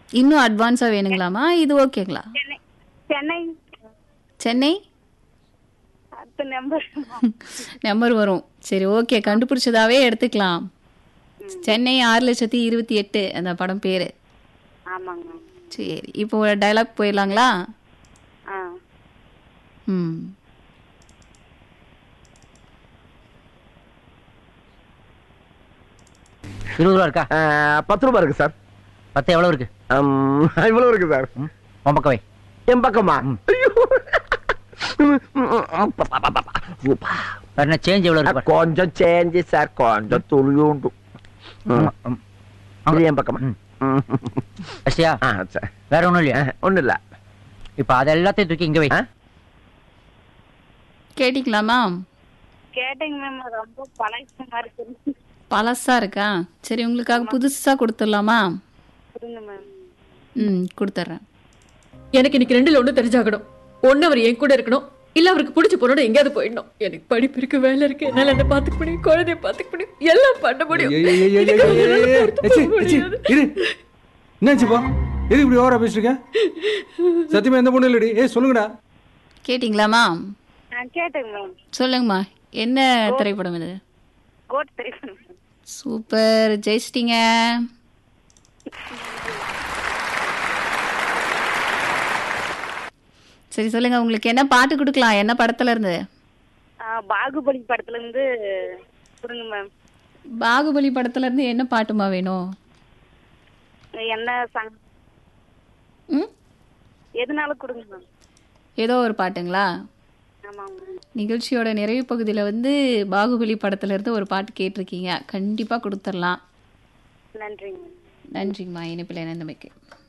இன்னும் அட்வான்ஸா வேணுங்களாமா? இது ஓகேங்களா? சென்னை சென்னை சென்னை அடுத்த நம்பர். நம்பர் வரும். சரி ஓகே, கண்டுபிடிச்சதாவே எடுத்துக்கலாம். சென்னை 6,28,000 அந்த படம் பேரு. ஆமாங்க. சரி, இப்போ டயலாக் போயிடலாங்களா? ஆ ம். ₹20 இருக்கா? ₹10 இருக்கு சார். 10 எவ்வளவு இருக்கு? இவ்வளவு இருக்கு சார். உன் பக்கம் வை. என் பக்கமா? ஐயோ. வேற என்ன சேஞ்ச் எவ்வளவு இருக்கு பாரு. கொஞ்சம் சேஞ்ச் சார், கொஞ்சம் துளியுண்டு. இது என் பக்கமா? அஷ்டியா சார். வேற ஒண்ணும் இல்லையா? ஒண்ணும் இல்ல. இப்ப அது எல்லாத்தையும் தூக்கி இங்க வை. கேட்டிக்கலாமா? கேட்டேங்க மேம். ரொம்ப பழசமா இருக்கு. பழசா இருக்கா? சரி, உங்களுக்காக புதுசா கொடுத்துடலாமா? கொடுங்க மேம். கொடுத்துட்றேன். எனக்கு இன்னைக்கு 2ல் 1 தெரிஞ்சாகணும். ஒண்ணு அவர் என் கூட இருக்கணும், இல்ல அவருக்கு பிடிச்ச பொண்ணோட எங்கேயாவது போயிடணும். எனக்கு படிப்பு இருக்கு, வேலை இருக்கு, என்னால என்ன பாத்துக்க முடியும், குழந்தைய பாத்துக்க முடியும், எல்லாம் பண்ண முடியும். என்னாச்சுப்பா? எது இப்படி ஓவரா பேசிருக்க? சத்தியமா எந்த பொண்ணு இல்லடி. சொல்லுங்கடா. கேட்டிங்களாமா? கேட்டேங்க மேம். சொல்லுங்கம்மா, என்ன திரைப்படம் இது? கோட் தெரியும். சூப்பர், ஜெயிச்சிட்டீங்க. சரி சொல்லுங்க, உங்களுக்கு என்ன பாட்டு கொடுக்கலாம்? என்ன படத்துல இருந்து? பாகுபலி படத்துல இருந்து கொடுங்க மேம். பாகுபலி படத்துல இருந்து என்ன பாட்டுமா வேணும்? என்ன சாங் எதுனாலும் கொடுங்க மேம். ஏதோ ஒரு பாட்டுங்களா? ஆமாங்க. நிகழ்ச்சியோட நிறைவு பகுதியில் வந்து பாகுபலி படத்துல இருந்து ஒரு பாட்டு கேட்டிருக்கீங்க, கண்டிப்பாக கொடுத்துடலாம். நன்றிங்க. நன்றிங்கம்மா, இணைப்பில் இணைந்தமைக்கு.